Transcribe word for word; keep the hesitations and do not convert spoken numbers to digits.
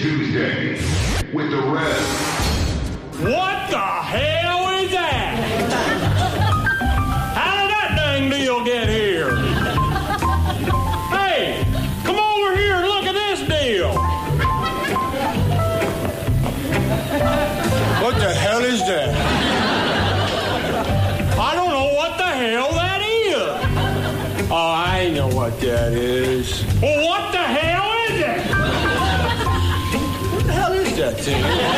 Tuesday with the Rev. What the hell is that? How did that dang deal get here? Hey, come over here and look at this deal. What the hell is that? I don't know what the hell that is. Oh, I know what that is. Well, what the hell is it? What the hell is that thing?